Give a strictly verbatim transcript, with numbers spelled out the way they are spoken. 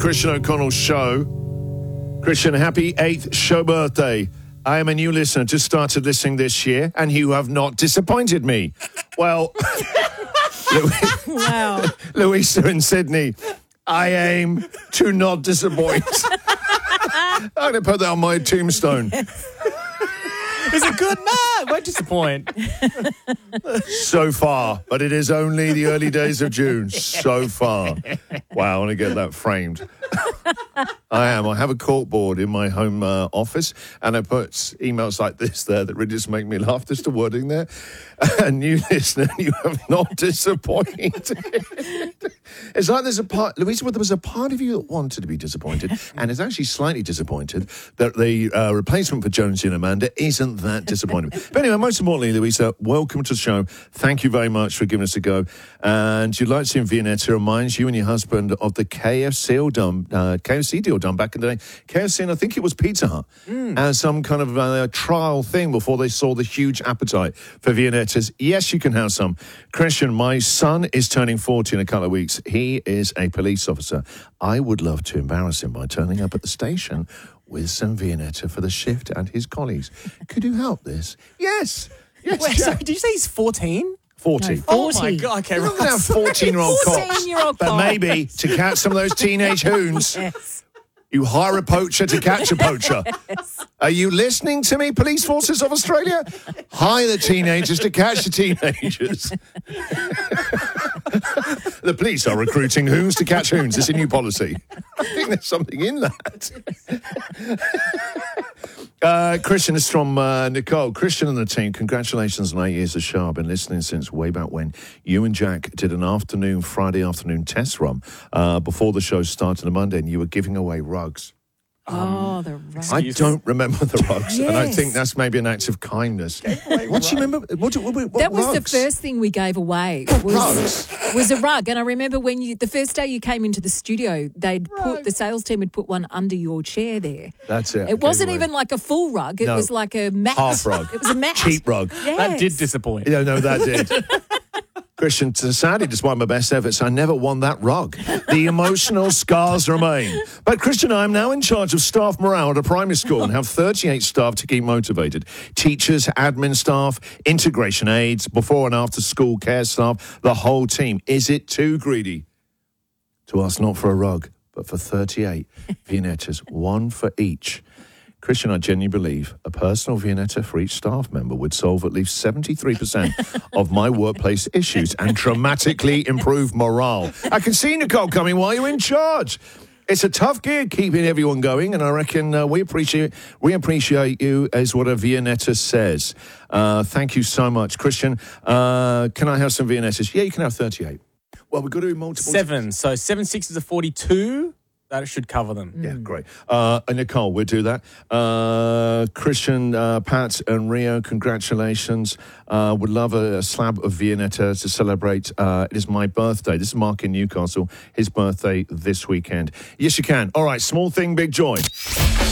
Christian O'Connell's show. Christian, happy eighth show birthday. I am a new listener, just started listening this year, and you have not disappointed me. Well, Wow. Louisa in Sydney, I aim to not disappoint. I'm going to put that on my tombstone. He's a good man. Won't disappoint. So far, but it is only the early days of June. So far. Wow, I want to get that framed. I am. I have a corkboard in my home uh, office, and I put emails like this there that really just make me laugh. Just the wording there. A new listener, you have not disappointed. It's like there's a part, Louisa, there was a part of you that wanted to be disappointed, and is actually slightly disappointed that the uh, replacement for Jonesy and Amanda isn't that disappointing. But anyway, most importantly, Louisa, welcome to the show. Thank you very much for giving us a go. And you'd like to see in Viennetta reminds you and your husband of the K F C done, uh, K F C deal done back in the day. K F C, and I think it was Pizza Hut, mm. as some kind of uh, trial thing before they saw the huge appetite for Viennetta's. Yes, you can have some. Christian, my son is turning forty in a couple of weeks. He is a police officer. I would love to embarrass him by turning up at the station with some Viennetta for the shift and his colleagues. Could you help this? Yes. Yes. Wait, sorry, did you say he's fourteen? forty. No, Oh, forty. my God. Okay, You're not right. going to have fourteen-year-old cocks. fourteen-year-old But cock. maybe to catch some of those teenage hoons, Yes. you hire a poacher to catch a poacher. Yes. Are you listening to me, police forces of Australia? Hire the teenagers to catch the teenagers. The police are recruiting hoons to catch hoons. It's a new policy. I think there's something in that. Uh, Christian is from uh, Nicole. Christian and the team, congratulations on eight years of show. I've been listening since way back when you and Jack did an afternoon, Friday afternoon test run uh, before the show started on Monday, and you were giving away rugs. Oh, the right. I don't remember the rugs, and I Yes. think that's maybe an act of kindness. What do you remember? What, what, what That was rugs? the first thing we gave away. Was, rugs? was a rug. And I remember when you, the first day you came into the studio, they'd put, the sales team had put one under your chair there. That's it. It wasn't Anyway. even like a full rug. It No. was like a mat. Half rug. It was a mat. Cheap rug. Yes. That did disappoint. Yeah, no, that did. Christian, sadly, despite my best efforts, I never won that rug. The emotional scars remain. But Christian, I am now in charge of staff morale at a primary school and have thirty-eight staff to keep motivated. Teachers, admin staff, integration aides, before and after school care staff, the whole team. Is it too greedy to ask not for a rug, but for thirty-eight Viennettas, one for each? Christian, I genuinely believe a personal Viennetta for each staff member would solve at least seventy-three percent of my workplace issues and dramatically improve morale. I can see Nicole coming while you're in charge. It's a tough gig keeping everyone going, and I reckon uh, we appreciate we appreciate you, as what a Viennetta says. Uh, thank you so much. Christian, uh, can I have some Viennettas? Yeah, you can have thirty-eight. Well, we've got to do multiple... Seven. So seven sixes are forty-two. That should cover them. Yeah, great. Uh, and Nicole, we'll do that. Uh, Christian, uh, Pat and Rio, congratulations. Uh, would love a, a slab of Viennetta to celebrate. Uh, it is my birthday. This is Mark in Newcastle. His birthday this weekend. Yes, you can. All right, small thing, big joy.